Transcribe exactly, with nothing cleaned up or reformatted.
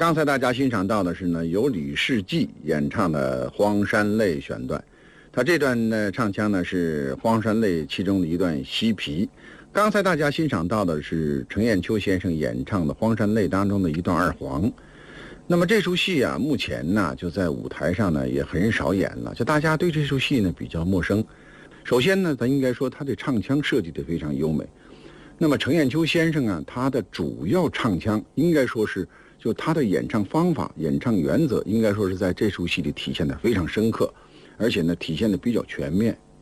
刚才大家欣赏到的是呢，由李世济演唱的《荒山泪》选段。他这段呢唱腔呢是《荒山泪》其中的一段西皮。刚才大家欣赏到的是程砚秋先生演唱的《荒山泪》当中的一段二黄。那么这出戏啊，目前呢就在舞台上呢也很少演了，就大家对这出戏呢比较陌生。首先呢，咱应该说他的唱腔设计得非常优美。那么程砚秋先生啊，他的主要唱腔应该说是，就他的演唱方法、演唱原则，应该说是在这出戏里体现的非常深刻，而且呢体现的比较全面。